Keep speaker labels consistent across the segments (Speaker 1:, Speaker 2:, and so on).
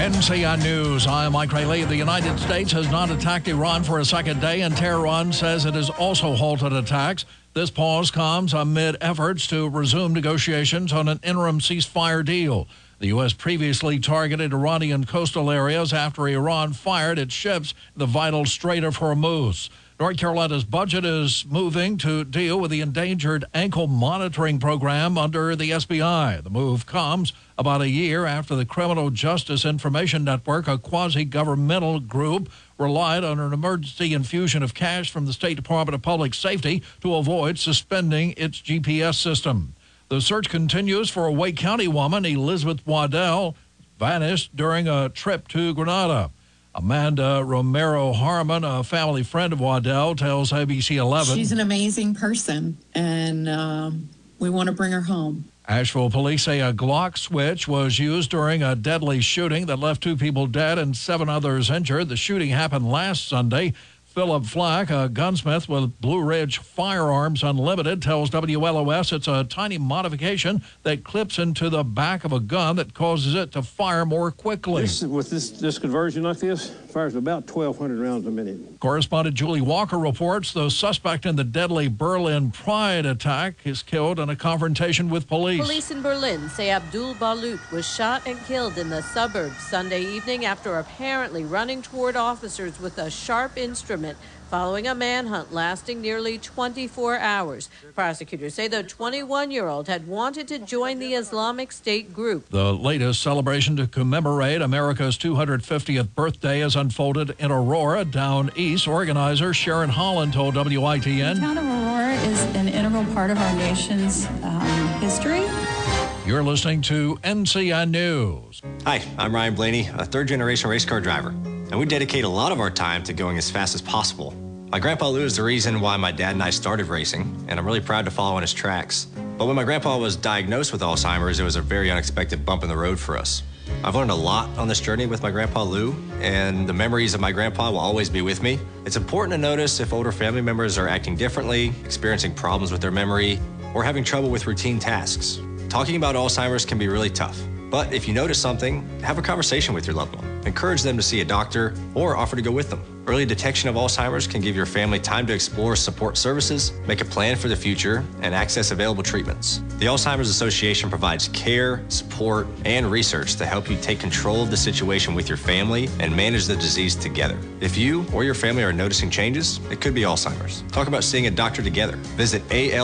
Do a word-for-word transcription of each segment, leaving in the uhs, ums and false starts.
Speaker 1: N C N News, I'm Mike Rayleigh. The United States has not attacked Iran for a second day, and Tehran says it has also halted attacks. This pause comes amid efforts to resume negotiations on an interim ceasefire deal. The U S previously targeted Iranian coastal areas after Iran fired its ships in the vital Strait of Hormuz. North Carolina's budget is moving to deal with the endangered ankle monitoring program under the S B I. The move comes about a year after the Criminal Justice Information Network, a quasi-governmental group, relied on an emergency infusion of cash from the State Department of Public Safety to avoid suspending its G P S system. The search continues for a Wake County woman, Elizabeth Waddell, vanished during a trip to Grenada. Amanda Romero Harmon, a family friend of Waddell, tells A B C eleven.
Speaker 2: She's an amazing person, and um, we want to bring her home.
Speaker 1: Asheville police say a Glock switch was used during a deadly shooting that left two people dead and seven others injured. The shooting happened last Sunday. Philip Flack, a gunsmith with Blue Ridge Firearms Unlimited, tells W L O S it's a tiny modification that clips into the back of a gun that causes it to fire more quickly.
Speaker 3: This, with this, this conversion like this, fires about twelve hundred rounds a minute.
Speaker 1: Correspondent Julie Walker reports the suspect in the deadly Berlin Pride attack is killed in a confrontation with police.
Speaker 4: Police in Berlin say Abdul Balut was shot and killed in the suburbs Sunday evening after apparently running toward officers with a sharp instrument following a manhunt lasting nearly twenty-four hours. Prosecutors say the twenty-one-year-old had wanted to join the Islamic State group.
Speaker 1: The latest celebration to commemorate America's two hundred fiftieth birthday has unfolded in Aurora, down east. Organizer Sharon Holland told W I T N.
Speaker 5: The town of Aurora is an integral part of our nation's um, history.
Speaker 1: You're listening to N C N News.
Speaker 6: Hi, I'm Ryan Blaney, a third-generation race car driver, and we dedicate a lot of our time to going as fast as possible. My grandpa Lou is the reason why my dad and I started racing, and I'm really proud to follow in his tracks. But when my grandpa was diagnosed with Alzheimer's, it was a very unexpected bump in the road for us. I've learned a lot on this journey with my grandpa Lou, and the memories of my grandpa will always be with me. It's important to notice if older family members are acting differently, experiencing problems with their memory, or having trouble with routine tasks. Talking about Alzheimer's can be really tough, but if you notice something, have a conversation with your loved one. Encourage them to see a doctor or offer to go with them. Early detection of Alzheimer's can give your family time to explore support services, make a plan for the future, and access available treatments. The Alzheimer's Association provides care, support, and research to help you take control of the situation with your family and manage the disease together. If you or your family are noticing changes, it could be Alzheimer's. Talk about seeing a doctor together. Visit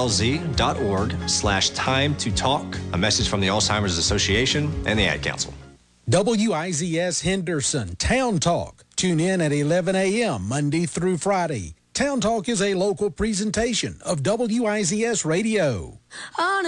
Speaker 6: alz.org slash time to talk. A message from the Alzheimer's Association and the Ad Council.
Speaker 7: W I Z S Henderson, Town Talk. Tune in at eleven a.m. Monday through Friday. Town Talk is a local presentation of W I Z S Radio.